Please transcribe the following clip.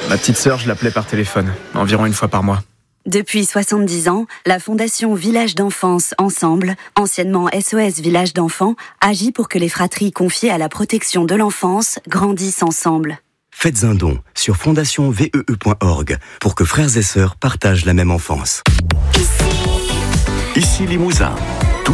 Ma petite sœur, je l'appelais par téléphone, environ une fois par mois. Depuis 70 ans, la Fondation Village d'Enfance Ensemble, anciennement SOS Village d'Enfants, agit pour que les fratries confiées à la protection de l'enfance grandissent ensemble. Faites un don sur fondationvee.org pour que frères et sœurs partagent la même enfance. Ici Limousin.